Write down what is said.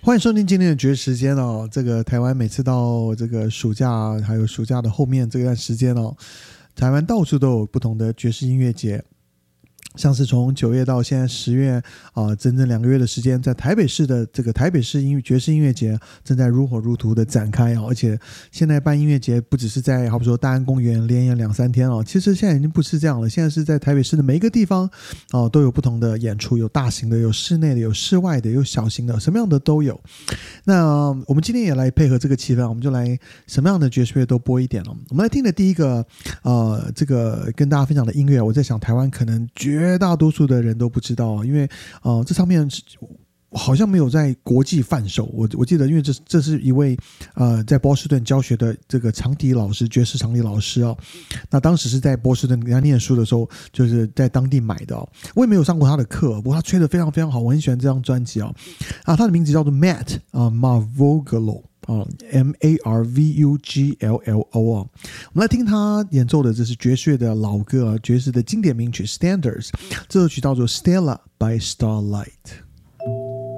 欢迎收听今天的爵士时间哦。这个台湾每次到这个暑假，还有暑假的后面这段时间哦，台湾到处都有不同的爵士音乐节。像是从9月到现在10月整整2个月的时间，在台北市的这个台北市爵士音乐节正在如火如荼的展开而且现在办音乐节不只是在好比说大安公园连演2-3天其实现在已经不是这样了，现在是在台北市的每一个地方都有不同的演出，有大型的，有室内的，有室外的，有小型的，什么样的都有。那我们今天也来配合这个气氛，我们就来什么样的爵士乐都播一点了。我们来听的第一个这个跟大家分享的音乐，我在想台湾可能绝大多数的人都不知道，因为这唱片好像没有在国际贩售。我记得，因为这是一位在波士顿教学的这个长笛老师，爵士长笛老师那当时是在波士顿给他念书的时候，就是在当地买的我也没有上过他的课，不过他吹得非常非常好，我很喜欢这张专辑他的名字叫做 Matt Marvoglu。Marvuglo 我们来听他演奏的，这是爵士的老歌爵士的经典名曲 Standards， 这首曲叫做 Stella by Starlight。